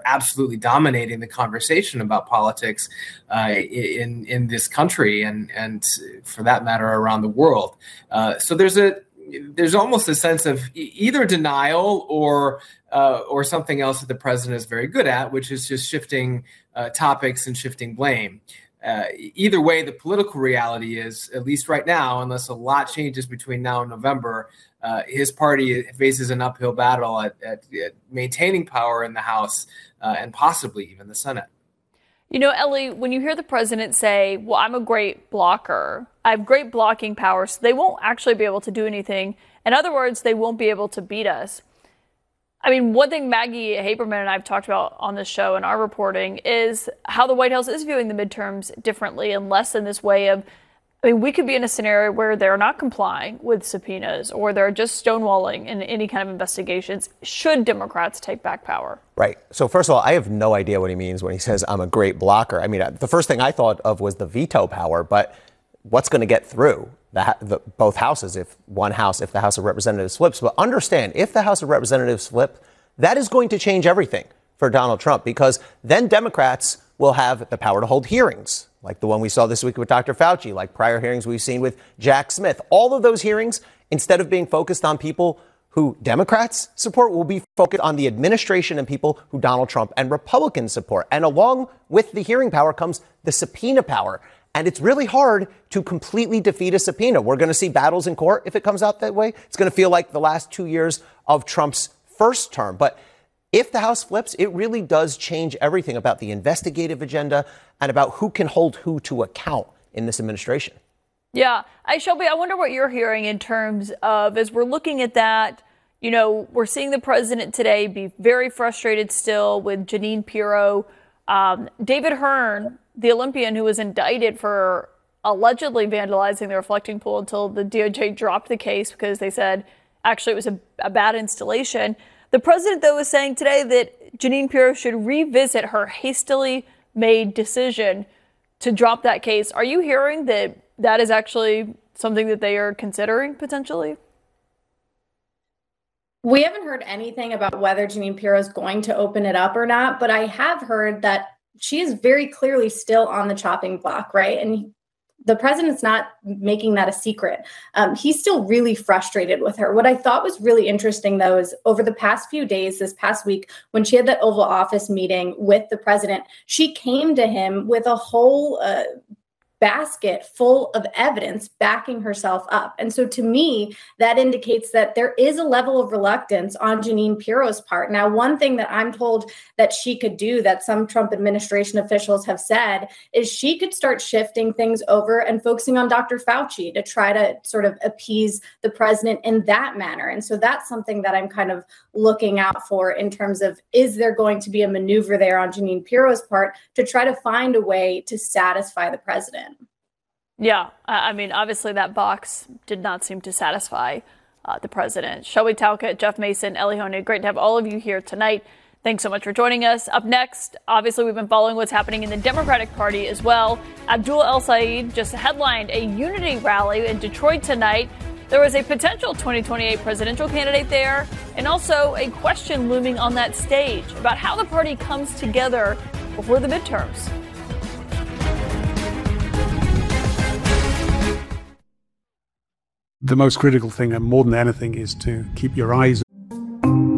absolutely dominating the conversation about politics in this country and for that matter around the world. So there's almost a sense of either denial or something else that the president is very good at, which is just shifting topics and shifting blame. Either way, the political reality is, at least right now, unless a lot changes between now and November, his party faces an uphill battle at maintaining power in the House and possibly even the Senate. You know, Ellie, when you hear the president say, well, I'm a great blocker, I have great blocking power, so they won't actually be able to do anything. In other words, they won't be able to beat us. I mean, one thing Maggie Haberman and I have talked about on this show in our reporting is how the White House is viewing the midterms differently and less in this way of, I mean, we could be in a scenario where they're not complying with subpoenas or they're just stonewalling in any kind of investigations should Democrats take back power. Right. So first of all, I have no idea what he means when he says I'm a great blocker. I mean, the first thing I thought of was the veto power, but what's going to get through both houses if the House of Representatives flips? But understand, if the House of Representatives flip, that is going to change everything for Donald Trump, because then Democrats will have the power to hold hearings like the one we saw this week with Dr. Fauci, like prior hearings we've seen with Jack Smith. All of those hearings, instead of being focused on people who Democrats support, will be focused on the administration and people who Donald Trump and Republicans support. And along with the hearing power comes the subpoena power. And it's really hard to completely defeat a subpoena. We're going to see battles in court if it comes out that way. It's going to feel like the last 2 years of Trump's first term. But if the House flips, it really does change everything about the investigative agenda and about who can hold who to account in this administration. Yeah. Shelby, I wonder what you're hearing in terms of, as we're looking at that, you know, we're seeing the president today be very frustrated still with Jeanine Pirro. David Hearn, the Olympian who was indicted for allegedly vandalizing the reflecting pool until the DOJ dropped the case because they said actually it was a bad installation. The president, though, is saying today that Jeanine Pirro should revisit her hastily made decision to drop that case. Are you hearing that that is actually something that they are considering potentially? We haven't heard anything about whether Jeanine Pirro is going to open it up or not, but I have heard that she is very clearly still on the chopping block, right? And the president's not making that a secret. He's still really frustrated with her. What I thought was really interesting, though, is over the past few days, this past week, when she had that Oval Office meeting with the president, she came to him with a whole basket full of evidence backing herself up. And so to me, that indicates that there is a level of reluctance on Jeanine Pirro's part. Now, one thing that I'm told that she could do that some Trump administration officials have said is she could start shifting things over and focusing on Dr. Fauci to try to sort of appease the president in that manner. And so that's something that I'm kind of looking out for in terms of, is there going to be a maneuver there on Jeanine Pirro's part to try to find a way to satisfy the president? Yeah, I mean, obviously that box did not seem to satisfy the president. Shelby Talcott, Jeff Mason, Ellie Honig, great to have all of you here tonight. Thanks so much for joining us. Up next, obviously we've been following what's happening in the Democratic Party as well. Abdul El-Sayed just headlined a unity rally in Detroit tonight. There was a potential 2028 presidential candidate there, and also a question looming on that stage about how the party comes together before the midterms. The most critical thing, and more than anything, is to keep your eyes